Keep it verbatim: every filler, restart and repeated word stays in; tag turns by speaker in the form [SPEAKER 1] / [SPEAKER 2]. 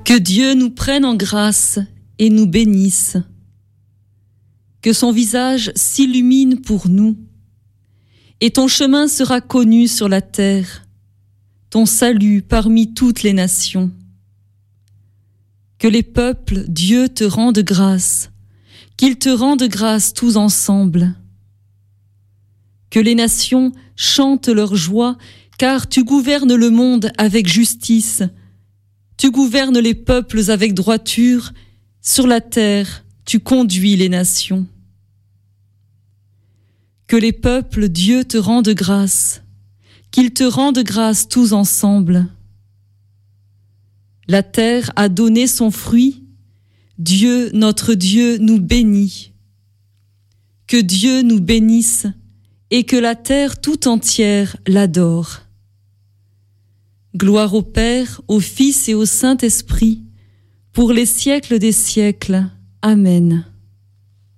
[SPEAKER 1] Que Dieu nous prenne en grâce et nous bénisse. Que son visage s'illumine pour nous, et ton chemin sera connu sur la terre, ton salut parmi toutes les nations. Que les peuples, Dieu te rende grâce, qu'ils te rendent grâce tous ensemble. Que les nations chantent leur joie, car tu gouvernes le monde avec justice, tu gouvernes les peuples avec droiture, sur la terre tu conduis les nations. Que les peuples, Dieu te rende grâce, qu'ils te rendent grâce tous ensemble. La terre a donné son fruit, Dieu, notre Dieu, nous bénit. Que Dieu nous bénisse et que la terre tout entière l'adore. Gloire au Père, au Fils et au Saint-Esprit, pour les siècles des siècles. Amen.